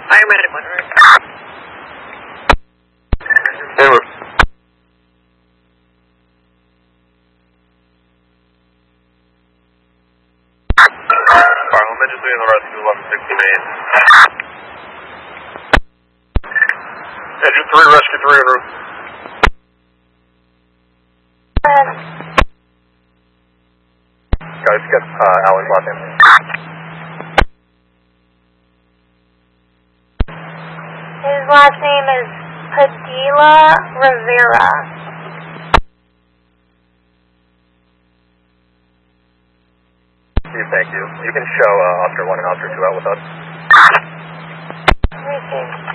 Paramedic 1 route. En route. Home Emergency in the rescue 1160 Main. Engine 3, rescue 3 en route. Guys, get Alan's last name. His last name is Padilla Rivera. Thank you. You can show Oscar 1 and Oscar 2 out with us. Received.